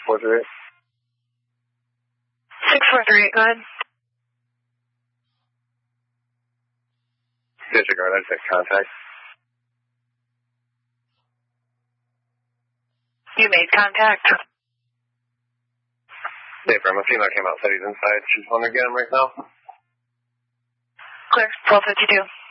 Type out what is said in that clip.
643. 643, go ahead. Disregard, I just had contact. You made contact. Yeah, from a female came out, said he's inside. She's wondering to get him right now. Clear, 1252.